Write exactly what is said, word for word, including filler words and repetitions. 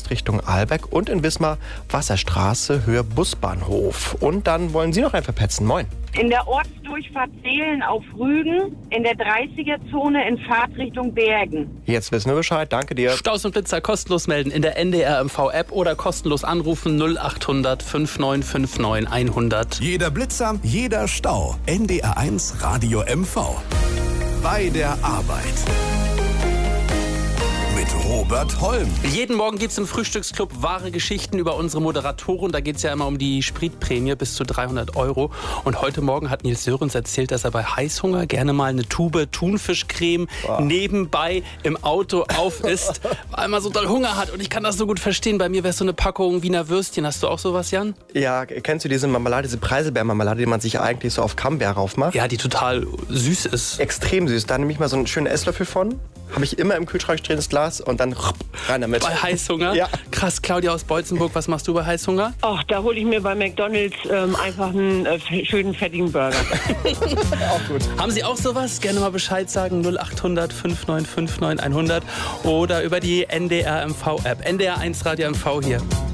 Ost Richtung Ahlbeck und in Wismar Wasserstraße, Höhe Busbahnhof. Und dann wollen Sie noch ein verpetzen. Moin. In der Ortsdurchfahrt Seelen auf Rügen, in der dreißiger-Zone in Fahrtrichtung Bergen. Jetzt wissen wir Bescheid. Danke dir. Staus und Blitzer kostenlos melden in der N D R M V-App oder kostenlos anrufen null acht hundert fünfundneunzig neunundfünfzig hundert. Jeder Blitzer, jeder Stau. N D R eins Radio M V. Bei der Arbeit. Mit Robert Holm. Jeden Morgen gibt es im Frühstücksclub wahre Geschichten über unsere Moderatoren. Da geht es ja immer um die Spritprämie bis zu dreihundert Euro. Und heute Morgen hat Nils Sörens erzählt, dass er bei Heißhunger gerne mal eine Tube Thunfischcreme wow. nebenbei im Auto aufisst, weil man so doll Hunger hat. Und ich kann das so gut verstehen. Bei mir wäre es so eine Packung Wiener Würstchen. Hast du auch sowas, Jan? Ja, kennst du diese Marmelade, diese Preiselbeermarmelade, die man sich eigentlich so auf Camembert raufmacht? Ja, die total süß ist. Extrem süß. Da nehme ich mal so einen schönen Esslöffel von. Habe ich immer im Kühlschrank stehen, das Glas, und dann rein damit. Bei Heißhunger? Ja. Krass, Claudia aus Beutzenburg, was machst du bei Heißhunger? Ach, da hole ich mir bei McDonald's ähm, einfach einen äh, schönen, fettigen Burger. Auch gut. Haben Sie auch sowas? Gerne mal Bescheid sagen, null acht hundert fünfundneunzig neunundfünfzig hundert oder über die N D R M V-App. N D R eins Radio M V hier.